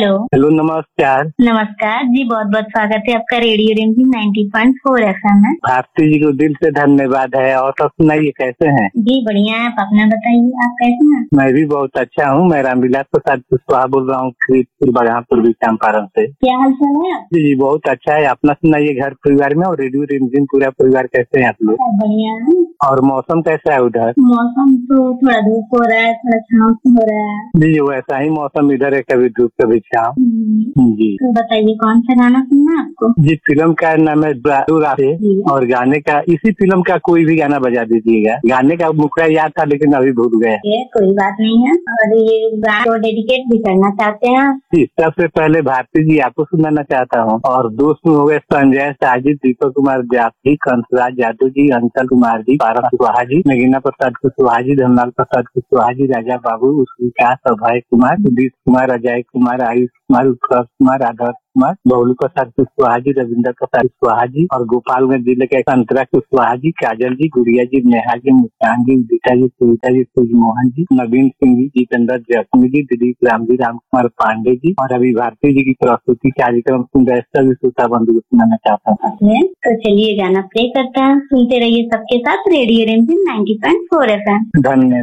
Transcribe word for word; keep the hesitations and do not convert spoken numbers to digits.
Hello hello नमस्कार। नमस्कार जी, बहुत बहुत स्वागत है आपका रेडियो रिमझिम नाइन्टी पॉइंट फोर एफएम में। भारती जी को दिल से धन्यवाद है। और सब सुनाइए, कैसे हैं? जी बढ़िया है, आप अपना बताइए, आप कैसे हैं? मैं भी बहुत अच्छा हूँ। मैं रामविलास प्रसाद कुशवाहा बोल रहा हूँ, बलरामपुर चंपारण से। क्या हाल चाल है? जी जी बहुत अच्छा है। अपना सुनाइए, घर परिवार में और रेडियो रिमझिम पूरा परिवार कैसे हैं आप लोग? सब बढ़िया है। और मौसम कैसा है उधर? मौसम तो थोड़ा धूप हो रहा है, थोड़ा छाँव हो रहा है। जी जी वैसा ही मौसम इधर है, कभी धूप कभी छाँव। जी तो बताइए कौन सा गाना सुनना है आपको? जी फिल्म का नाम है दारू राधे, और गाने का इसी फिल्म का कोई भी गाना बजा दीजिएगा। गाने का मुखड़ा याद था लेकिन अभी भूल गए। ये कोई बात नहीं है, और ये गाना को डेडिकेट भी करना चाहते हैं? जी सबसे पहले भारती जी आपको सुनाना चाहता हूँ, और दोस्त हो गए संजय साजिद, दीपक कुमार जाफरी, कंसराज यादव जी, अंचल कुमार जी, पारस कुशवाहा जी, नगीना प्रसाद कुशवाहा जी, धनलाल प्रसाद कुशवाहा जी, राजा बाबू, विकास, अभय कुमार, सुदीप कुमार, अजय कुमार, आयुष कुमार, उत्कर्ष कुमार, आदर्श कुमार, बबलू प्रसाद कुशवाहा जी, रविंद्र प्रसाद कुशवाहा जी, और गोपालगंज जिले के संतरा कुशवाहा जी, काजल जी, गुड़िया जी, नेहा जी, मुस्कान जी, उदिता जी, सुविता जी, सूर्यमोहन जी, नवीन सिंह जी, जितेंद्र जखमी जी, दिलीप राम जी, राम कुमार पांडे जी, और अभी भारती जी की प्रस्तुति कार्यक्रम सुन रहे सभी श्रोता बंधु को सुनाना चाहता हूँ। तो चलिए गाना प्ले करते हैं, सुनते रहिए सबके साथ रेडियो रिमझिम नाइन्टी पॉइंट फोर एफएम। धन्यवाद।